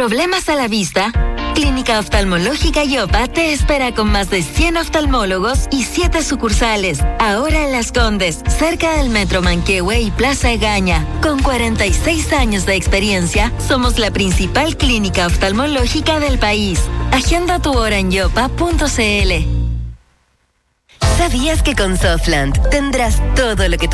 ¿Problemas a la vista? Clínica Oftalmológica Yopa te espera con más de 100 oftalmólogos y 7 sucursales. Ahora en Las Condes, cerca del Metro Manquehue y Plaza Egaña. Con 46 años de experiencia, somos la principal clínica oftalmológica del país. Agenda tu hora en yopa.cl. ¿Sabías que con Softland tendrás todo lo que